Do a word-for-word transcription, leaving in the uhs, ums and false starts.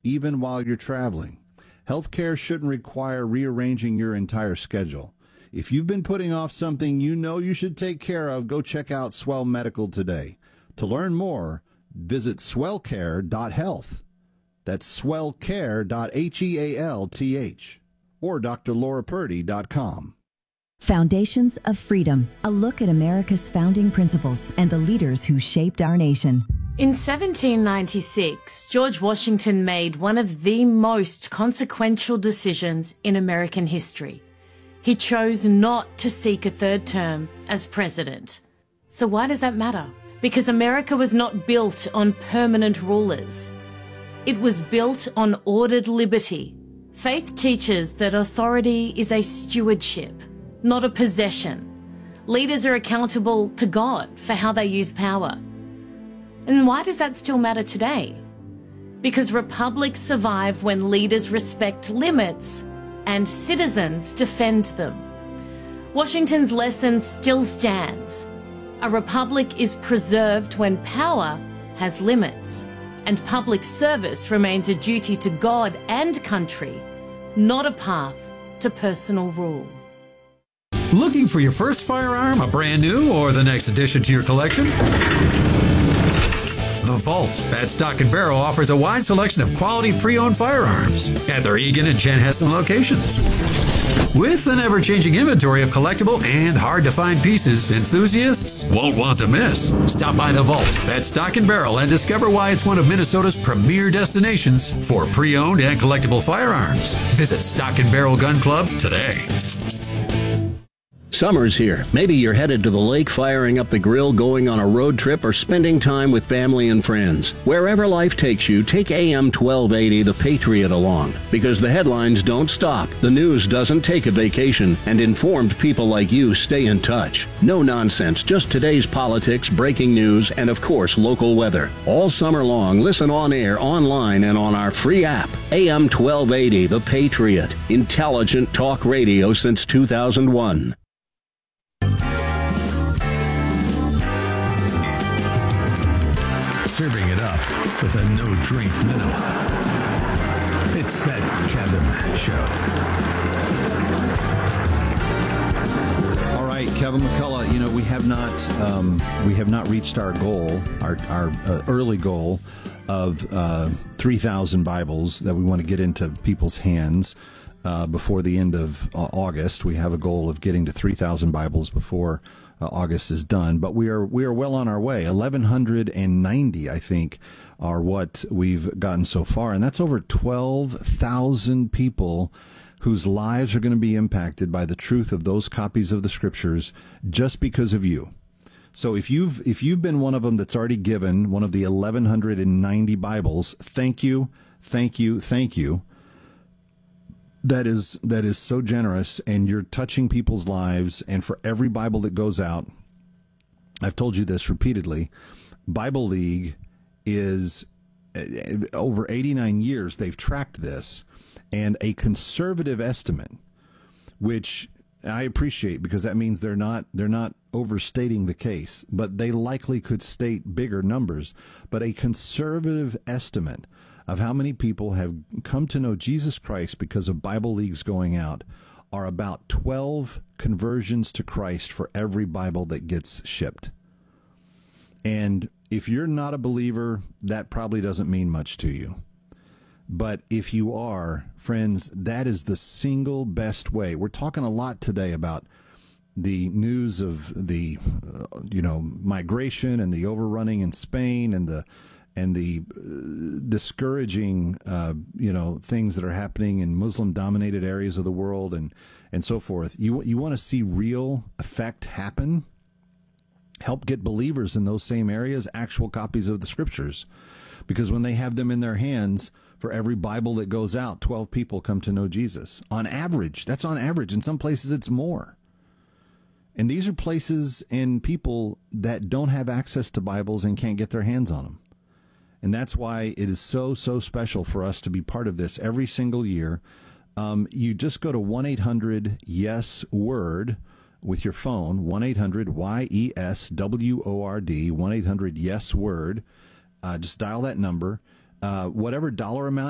even while you're traveling. Healthcare shouldn't require rearranging your entire schedule. If you've been putting off something you know you should take care of, go check out Swell Medical today. To learn more, visit swell care dot health. That's swell care dot health or d r laura purdy dot com. Foundations of Freedom, a look at America's founding principles and the leaders who shaped our nation. In seventeen ninety-six, George Washington made one of the most consequential decisions in American history. He chose not to seek a third term as president. So why does that matter? Because America was not built on permanent rulers. It was built on ordered liberty. Faith teaches that authority is a stewardship, not a possession. Leaders are accountable to God for how they use power. And why does that still matter today? Because republics survive when leaders respect limits and citizens defend them. Washington's lesson still stands. A republic is preserved when power has limits, and public service remains a duty to God and country, not a path to personal rule. Looking for your first firearm, a brand new or the next addition to your collection? The Vault at Stock and Barrel offers a wide selection of quality pre-owned firearms at their Eagan and Chanhassen locations. With an ever-changing inventory of collectible and hard-to-find pieces, enthusiasts won't want to miss. Stop by The Vault at Stock and Barrel and discover why it's one of Minnesota's premier destinations for pre-owned and collectible firearms. Visit Stock and Barrel Gun Club today. Summer's here. Maybe you're headed to the lake, firing up the grill, going on a road trip, or spending time with family and friends. Wherever life takes you, take A M twelve eighty The Patriot along. Because the headlines don't stop, the news doesn't take a vacation, and informed people like you stay in touch. No nonsense, just today's politics, breaking news, and of course, local weather. All summer long, listen on air, online, and on our free app. A M twelve eighty The Patriot. Intelligent talk radio since two thousand one. Serving it up with a no-drink minimum. It's that Kevin Show. All right, Kevin McCullough, you know, we have not um, we have not reached our goal, our, our uh, early goal of uh, three thousand Bibles that we want to get into people's hands uh, before the end of uh, August. We have a goal of getting to three thousand Bibles before Uh, August is done, but we are we are well on our way. eleven ninety, I think, are what we've gotten so far, and that's over twelve thousand people whose lives are going to be impacted by the truth of those copies of the Scriptures just because of you. So if you've if you've been one of them that's already given one of the eleven ninety Bibles, thank you, thank you, thank you. That is that is so generous, and you're touching people's lives. And for every Bible that goes out, I've told you this repeatedly, Bible League is uh, over eighty-nine years they've tracked this, and a conservative estimate, which I appreciate because that means they're not they're not overstating the case, but they likely could state bigger numbers. But a conservative estimate of how many people have come to know Jesus Christ because of Bible Leagues going out are about twelve conversions to Christ for every Bible that gets shipped. And if you're not a believer, that probably doesn't mean much to you. But if you are, friends, that is the single best way. We're talking a lot today about the news of the, uh, you know, migration and the overrunning in Spain and the and the uh, discouraging, uh, you know, things that are happening in Muslim-dominated areas of the world and, and so forth. You you want to see real effect happen? Help get believers in those same areas actual copies of the Scriptures. Because when they have them in their hands, for every Bible that goes out, twelve people come to know Jesus. On average, that's on average. In some places, it's more. And these are places and people that don't have access to Bibles and can't get their hands on them. And that's why it is so, so special for us to be part of this every single year. Um, you just go to one eight hundred yes word with your phone, one eight hundred Y E S W O R D, one eight hundred yes word. Uh, just dial that number. Uh, whatever dollar amount